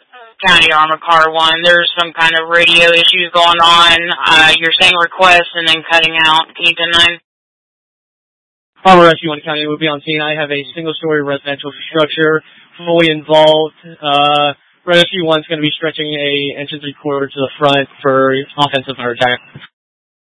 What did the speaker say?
County Armored Car 1. There's some kind of radio issues going on. You're saying request and then cutting out. Can you 10-9? Armor Rescue 1 County will be on scene. I have a single-story residential structure fully involved. Rescue 1's going to be stretching a inch and 3/4 to the front for offensive fire attack.